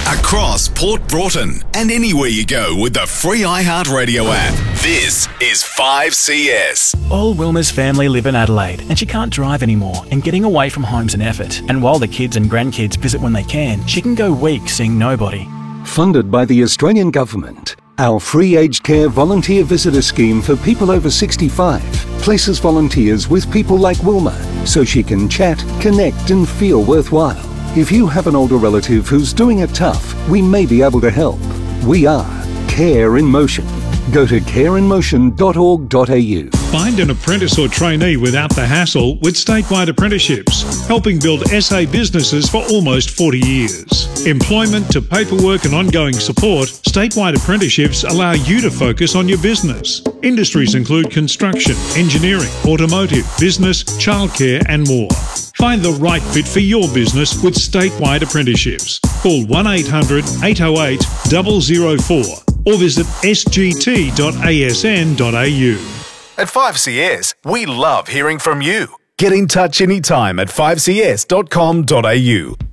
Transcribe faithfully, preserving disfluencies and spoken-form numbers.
across Port Broughton and anywhere you go with the free iHeartRadio app. This is five C S. All Wilma's family live in Adelaide and she can't drive anymore, and getting away from home's an effort. And while the kids and grandkids visit when they can, she can go weeks seeing nobody. Funded by the Australian Government, our free aged care volunteer visitor scheme for people over sixty-five places volunteers with people like Wilma so she can chat, connect and feel worthwhile. If you have an older relative who's doing it tough, we may be able to help. We are Care in Motion. Go to care in motion dot org dot a u. Find an apprentice or trainee without the hassle with Statewide Apprenticeships, helping build S A businesses for almost forty years. Employment to paperwork and ongoing support, Statewide Apprenticeships allow you to focus on your business. Industries include construction, engineering, automotive, business, childcare and more. Find the right fit for your business with Statewide Apprenticeships. Call one eight hundred eight oh eight zero zero four or visit s g t dot a s n dot a u. At five C S, we love hearing from you. Get in touch anytime at five c s dot com dot a u.